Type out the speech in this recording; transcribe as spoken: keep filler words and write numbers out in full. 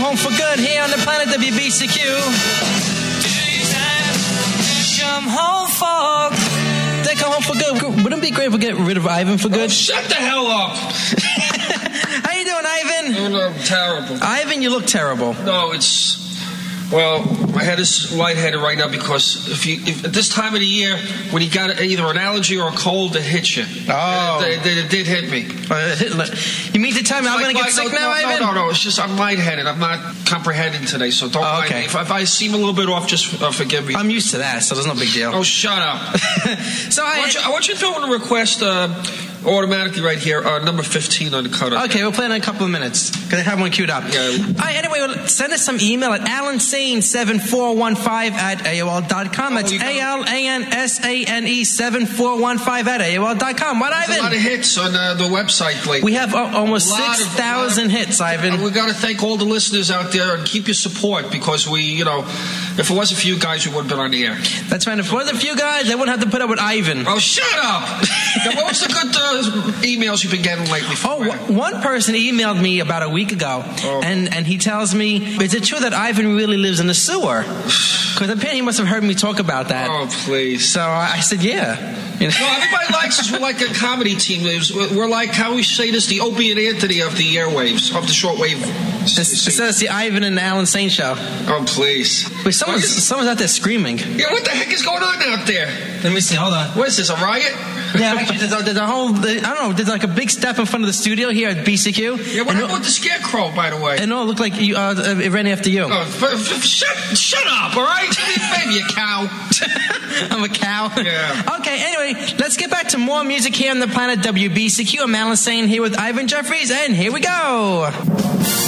home for good here on the planet W B C Q. Come home for... They come home for good. Wouldn't it be great if we get rid of Ivan for good? Oh, shut the hell up. How you doing, Ivan? Oh, no, I'm terrible. Ivan, you look terrible. No, it's... Well, my head is lightheaded right now because if you if, at this time of the year, when you got either an allergy or a cold, it hits you. Oh. It, it, it did hit me. You mean to tell me I'm like, going to get like, sick no, now, no, Ivan? No, no, no. It's just I'm lightheaded. I'm not comprehending today, so don't oh, mind okay. me. If, if I seem a little bit off, just uh, forgive me. I'm used to that, so there's no big deal. Oh, shut up. so I, I, want you, I want you to throw in a request uh, automatically right here, uh, number fifteen on the cutout. Okay, we'll play in a couple of minutes because I have one queued up. Yeah. All right, anyway, well, send us some email at alan sane seven four one five at A O L dot com. That's Oh, A L A N S A N E seven four one five at A O L dot com. What, There's Ivan? a lot of hits on uh, the website lately. We have uh, almost A lot six of- thousand hits, Ivan. And we got to thank all the listeners out there and keep your support because we, you know, if it wasn't for you guys, we wouldn't have been on the air. That's right. If it wasn't for you guys, they wouldn't have to put up with Ivan. Oh, shut up! Now, what was the good uh, emails you've been getting lately? Oh, w- one person emailed me about a week ago, Oh. and, and he tells me, is it true that Ivan really lives in the sewer? Because apparently he must have heard me talk about that. Oh, please. So I I said, yeah. You know? No, everybody likes us. We're like a comedy team. We're like, how we say this, the Opie and Anthony of the airwaves, of the shortwave. Instead it's the Ivan and the Alan Sane show. Oh, please. Wait, someone's, someone's out there screaming. Yeah, what the heck is going on out there? Let me see, hold on. What is this, a riot? Yeah, actually, there's a, there's a whole, I don't know, there's like a big step in front of the studio here at B C Q. Yeah, what and happened with the scarecrow, by the way? And no, it looked like you, uh, it ran after you. Oh, f- f- shut, shut up, all right? Baby, you cow. I'm a cow. Yeah. Okay, anyway, let's get back to more music here on the planet W B C Q. I'm Alan Sane here with Ivan Jeffries, and here we go.